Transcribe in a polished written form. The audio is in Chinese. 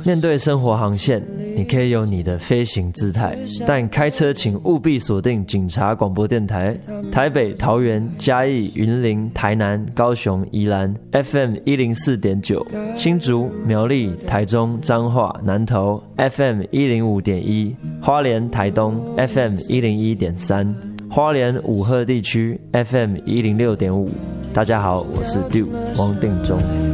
面对生活航线，你可以有你的飞行姿态，但开车请务必锁定警察广播电台，台北、桃园、嘉义、云林、台南、高雄、宜兰 FM 104.9，新竹、苗栗、台中、彰化、南投 FM 105.1，花莲、台东 FM 101.3，花莲武鹤地区 FM 106.5。大家好，我是 Duke 汪定中。